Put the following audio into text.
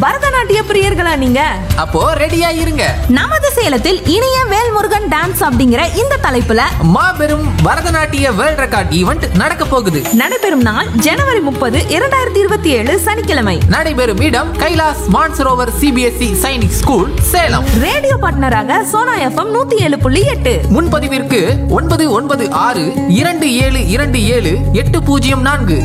பரதநாட்டிய பிரியர்களா நீங்க? அப்போ ரெடியா இருங்க. நமது சேலத்தில் இனிய வேல்முருகன் டான்ஸ் அப்படிங்கிற இந்த தலைப்புல மாபெரும் பரதநாட்டிய வேர்ல்ட் ரெக்கார்ட் ஈவென்ட் நடக்க போகுது. நடைபெறும் நாள் ஜனவரி 30, 2027 சனிக்கிழமை. நடைபெறும் இடம் Kailash Mansarovar CBSE Sainik school, Salem. Radio பார்ட்னராக சோனா எஃப்எம் 107.8. முன்பதிவிற்கு 9962727804.